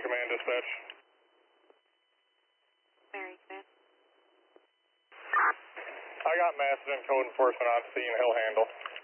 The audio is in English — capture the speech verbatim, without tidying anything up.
Command Dispatch. Very good. I got Macedon code enforcement on scene. He'll handle.